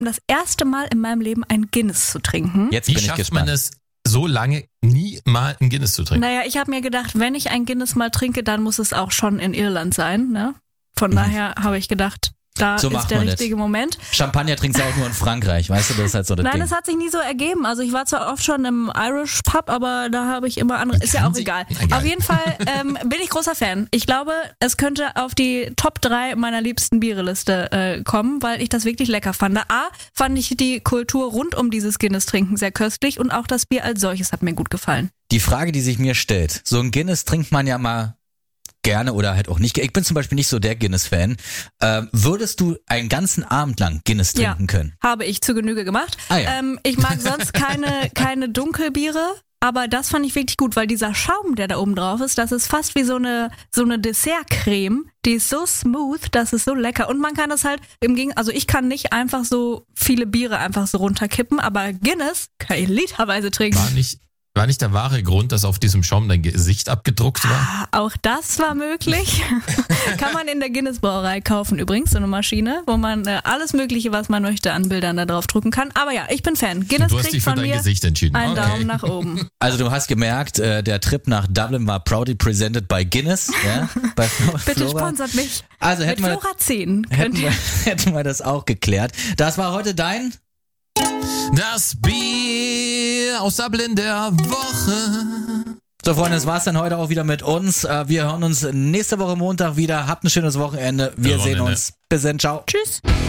das erste Mal in meinem Leben ein Guinness zu trinken. Jetzt Wie bin ich schafft gespannt. man es, so lange nie mal ein Guinness zu trinken? Naja, ich habe mir gedacht, wenn ich ein Guinness mal trinke, dann muss es auch schon in Irland sein. Ne? Von daher habe ich gedacht, da So ist macht der man das. richtige Moment. Champagner trinkst du auch nur in Frankreich, weißt du, das ist halt so das Nein, Ding. das hat sich nie so ergeben. Also ich war zwar oft schon im Irish Pub, aber da habe ich immer andere. Ist ja auch egal. Auf jeden Fall bin ich großer Fan. Ich glaube, es könnte auf die Top 3 meiner liebsten Biereliste kommen, weil ich das wirklich lecker fand. Fand ich die Kultur rund um dieses Guinness-Trinken sehr köstlich und auch das Bier als solches hat mir gut gefallen. Die Frage, die sich mir stellt, so ein Guinness trinkt man ja mal gerne oder halt auch nicht. Ich bin zum Beispiel nicht so der Guinness-Fan. Würdest du einen ganzen Abend lang Guinness trinken können? Habe ich zu Genüge gemacht. Ah, ja. Ich mag sonst keine Dunkelbiere, aber das fand ich wirklich gut, weil dieser Schaum, der da oben drauf ist, das ist fast wie so eine Dessertcreme. Die ist so smooth, das ist so lecker. Und man kann das halt also ich kann nicht einfach so viele Biere einfach so runterkippen, aber Guinness kann ich literweise trinken. War nicht der wahre Grund, dass auf diesem Schaum dein Gesicht abgedruckt war? Auch das war möglich. Kann man in der Guinness-Brauerei kaufen übrigens, so eine Maschine, wo man alles Mögliche, was man möchte, an Bildern da drauf drucken kann. Aber ja, ich bin Fan. Guinness Du hast kriegt dich für von dein mir Gesicht entschieden. einen Okay. Daumen nach oben. Also du hast gemerkt, der Trip nach Dublin war proudly presented by Guinness. Ja, bei Bitte Flora. sponsert mich. Also Mit hätten wir, Flora 10 könnt ihr. hätten wir das auch geklärt. Das war heute dein... Das Bier aus Dublin der Woche. So Freunde, das war's dann heute auch wieder mit uns. Wir hören uns nächste Woche Montag wieder. Habt ein schönes Wochenende. Wir sehen uns. Bis dann. Ciao. Tschüss.